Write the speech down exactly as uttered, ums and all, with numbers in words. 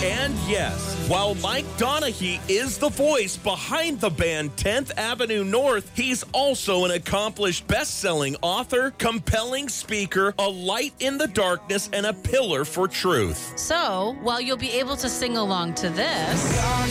And yes, while Mike Donaghy is the voice behind the band tenth Avenue North, he's also an accomplished best-selling author, compelling speaker, a light in the darkness, and a pillar for truth. So, while you'll be able to sing along to this...